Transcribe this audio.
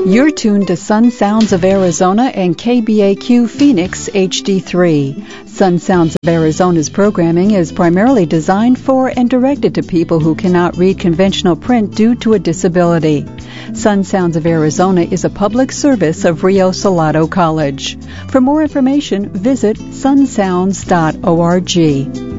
You're tuned to Sun Sounds of Arizona and KBAQ Phoenix HD3. Sun Sounds of Arizona's programming is primarily designed for and directed to people who cannot read conventional print due to a disability. Sun Sounds of Arizona is a public service of Rio Salado College. For more information, visit sunsounds.org.